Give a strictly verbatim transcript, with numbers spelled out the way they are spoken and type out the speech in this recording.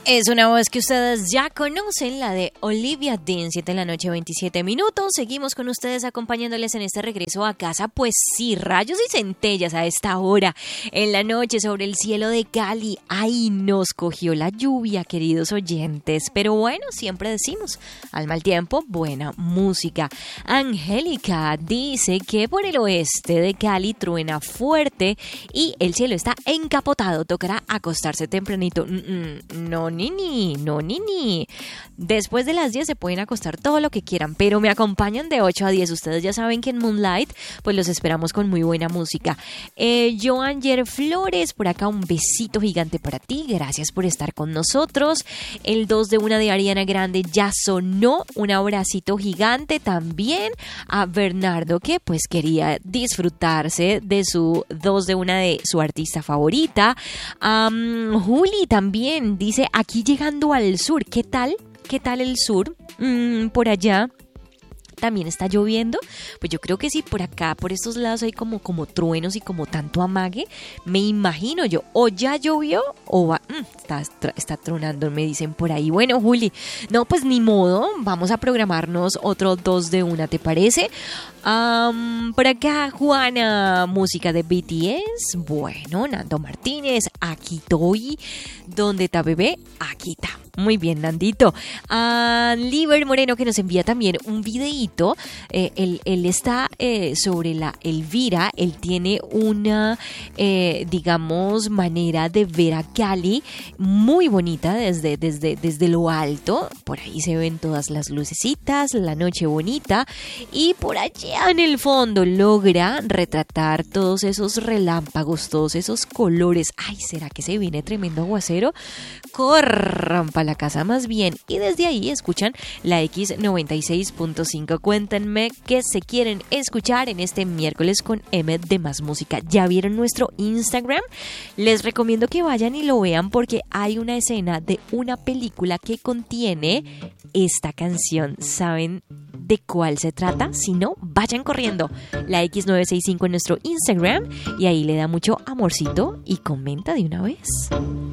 Es una voz que ustedes ya conocen, la de Olivia Dean, siete de la noche, veintisiete minutos. Seguimos con ustedes acompañándoles en este regreso a casa. Pues sí, rayos y centellas a esta hora en la noche sobre el cielo de Cali. Ay, nos cogió la lluvia, queridos oyentes. Pero bueno, siempre decimos, al mal tiempo, buena música. Angélica dice que por el oeste de Cali truena fuerte y el cielo está encapotado. Tocará acostarse tempranito. Mm-mm, no, Nini, no, Nini. Después de las diez se pueden acostar todo lo que quieran, pero me acompañan de ocho a diez. Ustedes ya saben que en Moonlight, pues los esperamos con muy buena música. Eh, Joanger Flores, por acá un besito gigante para ti. Gracias por estar con nosotros. El dos de una de Ariana Grande ya sonó. Un abracito gigante también a Bernardo, que pues quería disfrutarse de su dos de una de su artista favorita. Um, Juli también dice, aquí llegando al sur, ¿qué tal? ¿Qué tal el sur? Mm, por allá también está lloviendo. Pues yo creo que sí, por acá, por estos lados hay como, como truenos y como tanto amague. Me imagino yo, o ya llovió o va, mm, está, está tronando, me dicen por ahí. Bueno, Juli, no, pues ni modo, vamos a programarnos otro dos de una, ¿te parece? Um, por acá, Juana, música de B T S. Bueno, Nando Martínez, aquí estoy. ¿Dónde está bebé? Aquí está. Muy bien, Nandito. A uh, Liber Moreno, que nos envía también un videíto. Eh, él, él está eh, sobre la Elvira. Él tiene una, eh, digamos, manera de ver a Cali muy bonita desde, desde, desde lo alto. Por ahí se ven todas las lucecitas, la noche bonita. Y por allá en el fondo logra retratar todos esos relámpagos, todos esos colores. Ay, ¿será que se viene tremendo aguacero? Corran para la casa más bien. Y desde ahí escuchan la X noventa y seis punto cinco. Cuéntenme qué se quieren escuchar en este miércoles con M de Más Música. ¿Ya vieron nuestro Instagram? Les recomiendo que vayan y lo vean porque hay una escena de una película que contiene esta canción. ¿Saben de cuál se trata? Si no, vayan corriendo. La X novecientos sesenta y cinco en nuestro Instagram y ahí le da mucho amorcito y comenta de una vez.